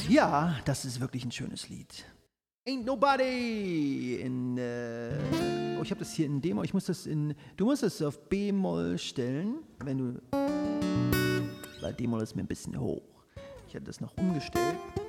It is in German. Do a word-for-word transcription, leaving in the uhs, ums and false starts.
Ja, das ist wirklich ein schönes Lied. Ain't Nobody in, äh, oh, ich habe das hier in D-Moll, ich muss das in, du musst das auf B-Moll stellen, wenn du, weil D-Moll ist mir ein bisschen hoch. Ich hatte das noch umgestellt.